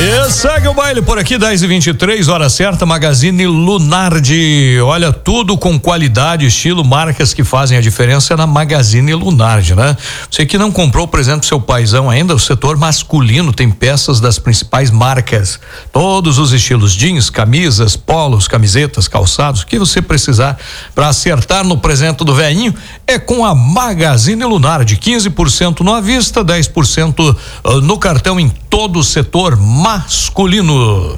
E segue o baile por aqui, 10h23, hora certa, Magazine Lunardi. Olha, tudo com qualidade, estilo, marcas que fazem a diferença na Magazine Lunardi, né? Você que não comprou, por exemplo, seu paizão ainda, o setor masculino tem peças das principais marcas. Todos os estilos, jeans, camisas, polos, camisetas, calçados, o que você precisar para acertar no presente do velhinho é com a Magazine Lunardi. 15% no à vista, 10% no cartão em todo o setor masculino.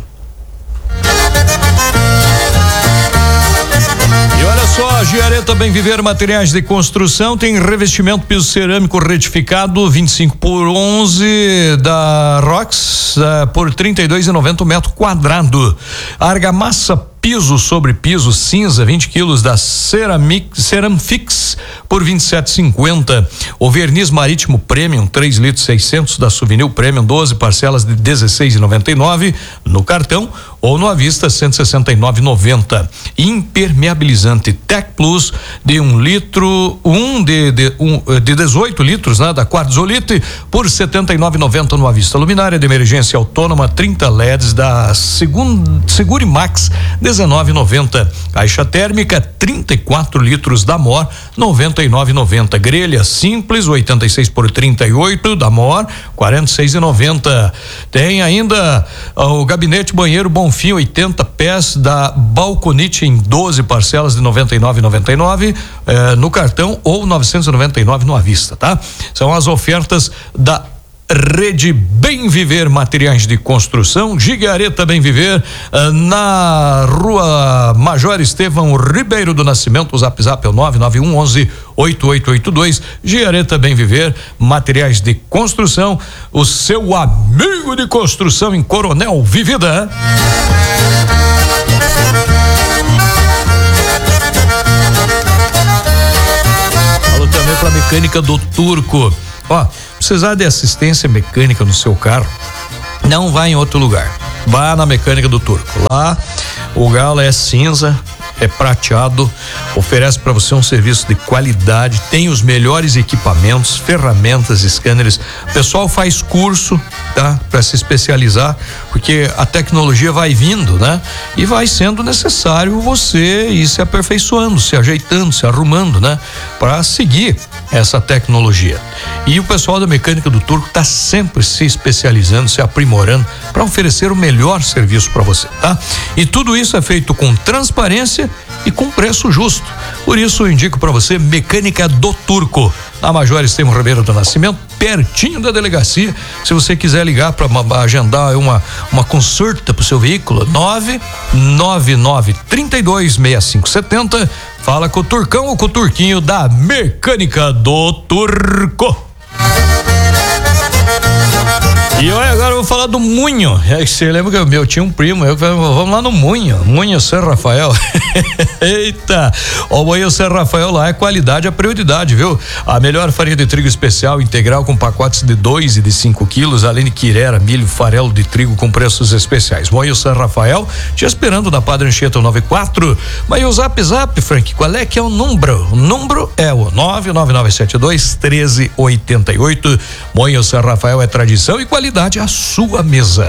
E olha só, a Giareta Bem Viver Materiais de Construção tem revestimento piso cerâmico retificado 25 por 11 da Rox por 32,90 metro quadrado. Argamassa piso sobre piso cinza 20 quilos da Ceramfix por 27,50. O verniz marítimo Premium 3 litros 600 da Souvenir Premium 12 parcelas de 16,99 no cartão ou no à vista 169,90. Impermeabilizante Tech Plus de 1 litro de 18 litros, né, da Quartzolite por 79,90 no à vista. Luminária de emergência autônoma 30 LEDs da Segure Max 19,90. Caixa térmica 34 litros da MOR 99,90. Grelha simples 86 por 38 da MOR 46,90. Tem ainda o gabinete banheiro Bonfim 80 pés da Balconite em 12 parcelas de 99,99 no cartão ou 999 no à vista, tá? São as ofertas da Rede Bem Viver Materiais de Construção, Giareta Bem Viver, na Rua Major Estevão Ribeiro do Nascimento. O zap é o 991 11 8882. Giareta Bem Viver Materiais de Construção, o seu amigo de construção em Coronel Vivida. Falo também para mecânica do Turco. Ó, precisar de assistência mecânica no seu carro, não vá em outro lugar, vá na mecânica do Turco. Lá o galo é cinza, é prateado, oferece para você um serviço de qualidade, tem os melhores equipamentos, ferramentas, scanners. O pessoal faz curso, tá? Para se especializar, porque a tecnologia vai vindo, né? E vai sendo necessário você ir se aperfeiçoando, se ajeitando, se arrumando, né? Para seguir essa tecnologia. E o pessoal da mecânica do Turco tá sempre se especializando, se aprimorando para oferecer o melhor serviço para você, tá? E tudo isso é feito com transparência e com preço justo. Por isso eu indico para você Mecânica do Turco, na Major Estevão Ribeiro do Nascimento, pertinho da delegacia. Se você quiser ligar para agendar uma consulta para o seu veículo, 999326570. Fala com o Turcão ou com o Turquinho da Mecânica do Turco. E olha, agora eu vou falar do Munho. Você lembra que eu tinha um primo, vamos lá no Munho São Rafael. Eita, o Munho São Rafael lá é qualidade, é prioridade, viu? A melhor farinha de trigo especial integral com pacotes de 2 e de 5 quilos, além de quirera, milho, farelo de trigo com preços especiais. Munho São Rafael, te esperando na Padre Anchieta 94. Mas o zap, Frank, qual é que é o número? O número é o 99972-1388. Munho São Rafael é tradição e qualidade à sua mesa.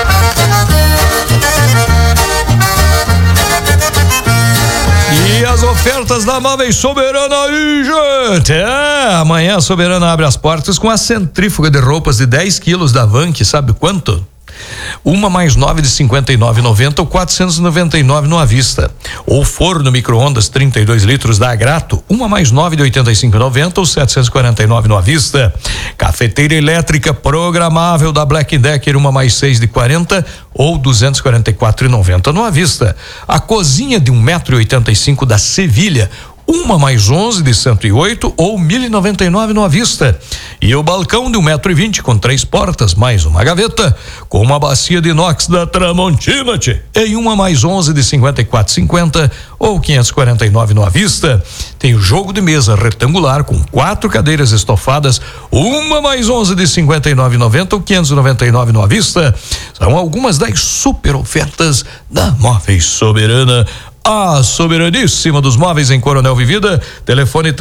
E as ofertas da Móveis Soberana aí, gente. Amanhã a Soberana abre as portas com a centrífuga de roupas de 10 quilos da Vank, sabe quanto? Uma mais 9 de 59,90 ou 499 no à vista. Ou forno micro-ondas 32 litros da Agrato, uma mais 9 de 85,90 ou 749 no à vista. Cafeteira elétrica programável da Black Decker, uma mais 6 de 40 ou 244,90 no à vista. A cozinha de 1,85 m da Sevilha, uma mais 11 de 108 ou 1.099 no à vista. E o balcão de 1,20 m com 3 portas, mais uma gaveta, com uma bacia de inox da Tramontina, em uma mais 11 de 54,50 ou 549 no à vista. Tem o jogo de mesa retangular com 4 cadeiras estofadas, uma mais 11 de 59,90 ou 599 no à vista. São algumas das super ofertas da Móveis Soberana, a soberaníssima dos móveis em Coronel Vivida. Telefone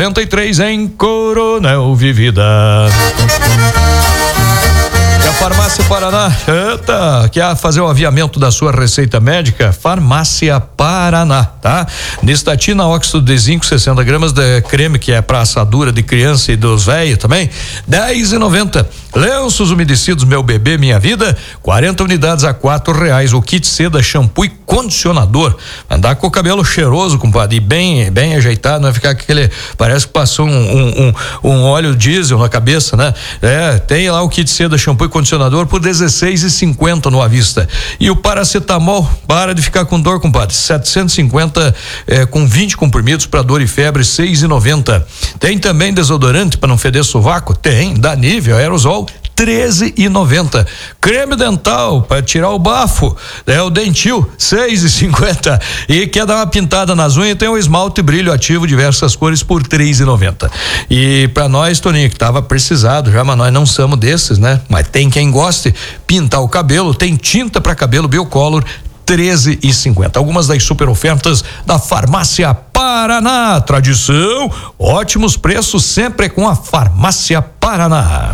3232-1493 em Coronel Vivida. E a farmácia Farmácia Paraná. Eita, quer fazer o aviamento da sua receita médica? Farmácia Paraná, tá? Nistatina óxido de zinco 60 gramas de creme, que é pra assadura de criança e dos velhos também, 10,90. Lenços umedecidos Meu Bebê Minha Vida, 40 unidades a R$4. O kit seda, shampoo e condicionador. Andar com o cabelo cheiroso, compadre, e bem ajeitado, não vai ficar aquele, parece que passou um óleo diesel na cabeça, né? Tem lá o kit seda, shampoo e condicionador por R$16,50 no à vista. E o paracetamol, para de ficar com dor, compadre, 750 com 20 comprimidos para dor e febre, R$6,90. Tem também desodorante para não feder sovaco? Tem, da Nível, aerosol, R$13,90. Creme dental para tirar o bafo, o Dentil, R$6,50. E quer dar uma pintada nas unhas, tem o esmalte brilho ativo, diversas cores por R$3,90. E para nós, Toninho, que tava precisado já, mas nós não somos desses, né? Mas tem quem goste, pintar o cabelo, tem tinta para cabelo Biocolor, R$13,50. Algumas das super ofertas da Farmácia Paraná. Tradição, ótimos preços, sempre com a Farmácia Paraná.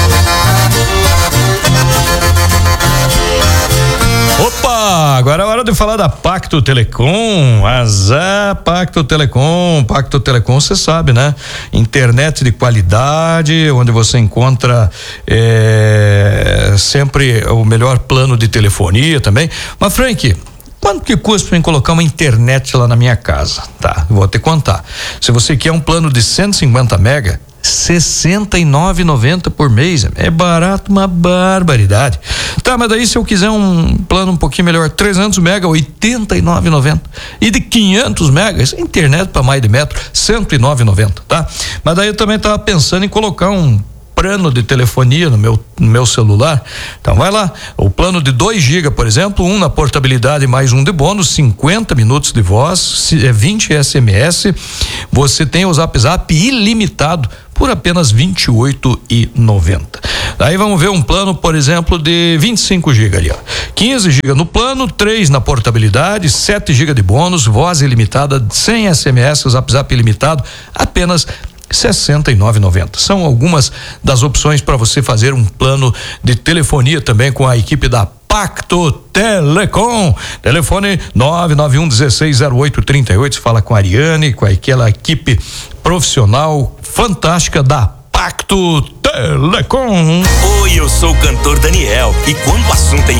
Opa, agora é hora de falar da Pacto Telecom. Pacto Telecom, você sabe, né? Internet de qualidade, onde você encontra sempre o melhor plano de telefonia também. Mas, Frank, quanto que custa para colocar uma internet lá na minha casa? Tá, vou te contar. Se você quer um plano de 150 mega, R$69,90 por mês. É barato, uma barbaridade. Tá, mas daí se eu quiser um plano um pouquinho melhor, 300 mega, R$89,90. E de 500 megas, internet para mais de metro, R$109,90, tá? Mas daí eu também tava pensando em colocar um plano de telefonia no meu celular. Então vai lá, o plano de 2 GB, por exemplo, um na portabilidade mais um de bônus, 50 minutos de voz, 20 SMS, você tem o Zap ilimitado por apenas R$28,90. Daí vamos ver um plano, por exemplo, de 25 GB ali, ó. 15 GB no plano, 3 na portabilidade, 7 GB de bônus, voz ilimitada, 100 SMS, Zap ilimitado, apenas R$69,90. São algumas das opções para você fazer um plano de telefonia também com a equipe da Pacto Telecom. Telefone 991-160838. Você fala com a Ariane, com aquela equipe profissional fantástica da Pacto Telecom. Oi, eu sou o cantor Daniel e quando o assunto é